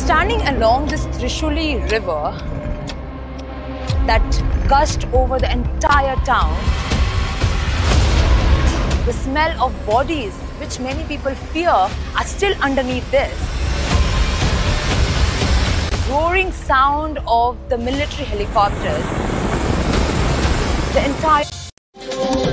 Standing along this Trishuli river that gushed over the entire town, the smell of bodies, which many people fear, are still underneath this. Roaring sound of the military helicopters, the entire